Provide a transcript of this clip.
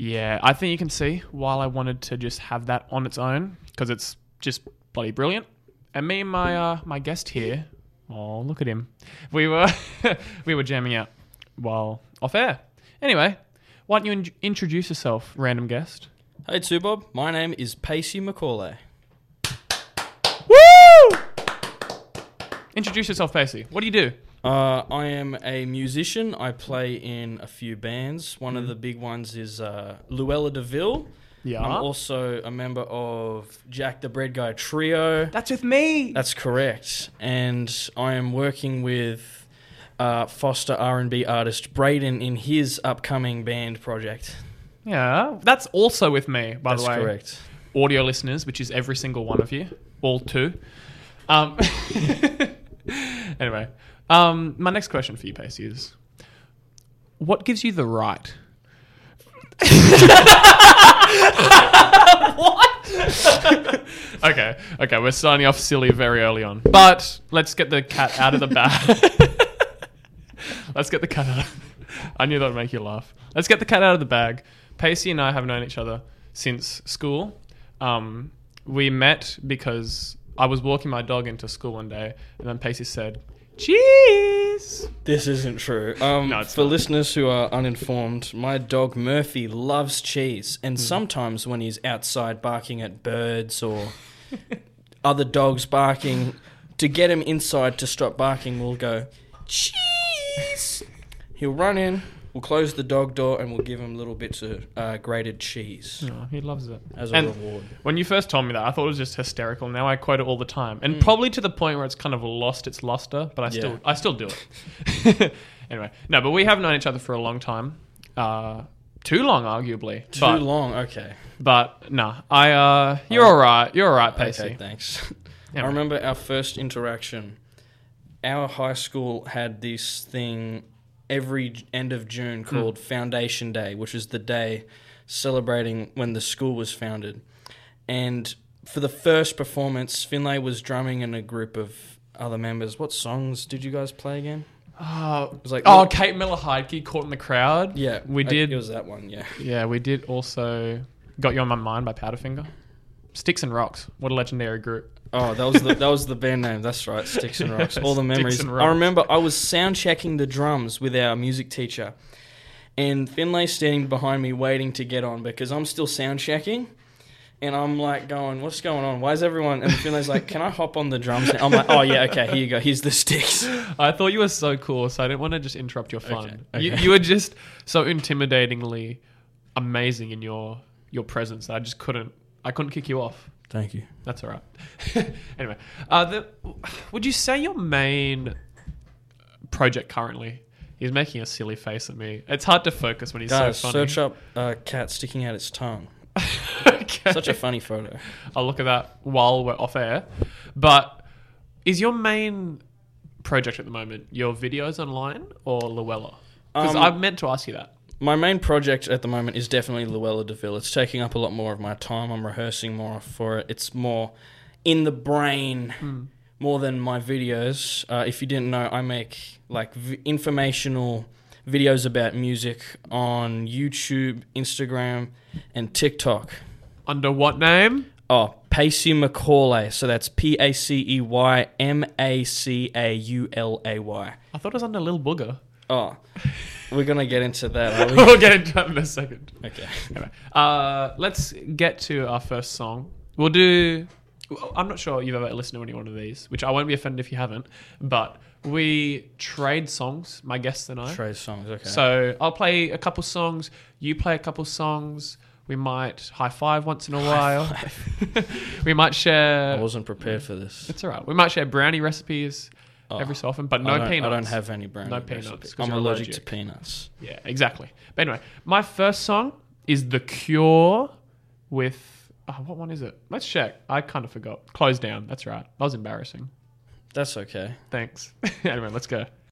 Yeah, I think you can see why I wanted to just have that on its own, because it's just bloody brilliant. And me and my guest here, oh, look at him. We were jamming out while off air. Anyway, why don't you introduce yourself, random guest? Hey, Bob. My name is Pacey Macaulay. Woo! Introduce yourself, Pacey. What do you do? I am a musician. I play in a few bands. One of the big ones is Luella DeVille. Yeah. I'm also a member of Jack the Bread Guy Trio. That's with me. That's correct. And I am working with Foster R&B artist Braden in his upcoming band project. Yeah, that's also with me, by the way. That's correct. Audio listeners, which is every single one of you, all two. Anyway, my next question for you, Pacey, is what gives you the right? What? Okay, we're starting off silly very early on, but let's get the cat out of the bag. Let's get the cat out. I knew that would make you laugh. Let's get the cat out of the bag. Pacey and I have known each other since school. We met because I was walking my dog into school one day, and then Pacey said, "Cheese!" This isn't true. No, it's for not. listeners who are uninformed, my dog Murphy loves cheese, and sometimes when he's outside barking at birds or other dogs barking, to get him inside to stop barking, we'll go, "Cheese!" He'll run in, we'll close the dog door, and we'll give him little bits of grated cheese Oh, he loves it. as a And reward. when you first told me that, I thought it was just hysterical. Now I quote it all the time, and probably to the point where it's kind of lost its luster. But I still do it. Anyway, no, but we have known each other for a long time, too long, arguably. Too long, okay. But no, you're all right. You're all right, Pacey. Okay, thanks. Yeah, I remember our first interaction. Our high school had this thing every end of June called Foundation Day, which is the day celebrating when the school was founded. And for the first performance, Finlay was drumming in a group of other members. What songs did you guys play again? It was like Kate Miller-Heidke, Caught in the Crowd. yeah, we did. It was that one, yeah. Yeah, we did also Got You on My Mind by Powderfinger. Sticks and Rocks. What a legendary group. Oh, that was the band name. That's right, Sticks and Rocks. All the Sticks memories. and Rocks. I remember I was sound checking the drums with our music teacher, and Finlay's standing behind me waiting to get on because I'm still sound checking, and I'm like going, "What's going on? Why is everyone?" And Finlay's like, "Can I hop on the drums?" And I'm like, "Oh yeah, okay, here you go. Here's the sticks." I thought you were so cool, so I didn't want to just interrupt your fun. Okay. You were just so intimidatingly amazing in your presence that I couldn't kick you off. Thank you. That's all right. Anyway, would you say your main project currently? He's making a silly face at me. It's hard to focus when he's Guys, so funny. search up a cat sticking out its tongue. Okay. Such a funny photo. I'll look at that while we're off air. But is your main project at the moment your videos online or Luella? Because I meant to ask you that. My main project at the moment is definitely Luella DeVille. It's taking up a lot more of my time. I'm rehearsing more for it. It's more in the brain more than my videos. If you didn't know, I make like informational videos about music on YouTube, Instagram, and TikTok. Under what name? Oh, Pacey Macaulay. So that's Pacey Macaulay. I thought it was under Lil Booger. Oh, we're going to get into that, are we? We'll get into that in a second. Okay. Anyway, let's get to our first song. I'm not sure you've ever listened to any one of these, which I won't be offended if you haven't, but we trade songs, my guests and I. Trade songs, okay. So I'll play a couple songs, you play a couple songs, we might high five once in a while. We might share... I wasn't prepared for this. It's all right. We might share brownie recipes every so often, but no peanuts. I don't have any brownie No peanuts, recipes. 'cause I'm you're allergic to allergic. peanuts. Yeah, exactly. But anyway, my first song is The Cure with... what one is it? Let's check. I kind of forgot. Close Down. That's right. That was embarrassing. That's okay. Thanks. Anyway, let's go.